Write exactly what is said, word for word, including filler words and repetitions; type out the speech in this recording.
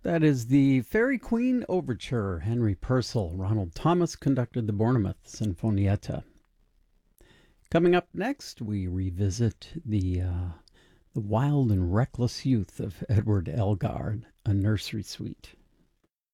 That is the Fairy Queen Overture. Henry Purcell. Ronald Thomas conducted the Bournemouth Sinfonietta. Coming up next, we revisit the, uh, the wild and reckless youth of Edward Elgar, a nursery suite.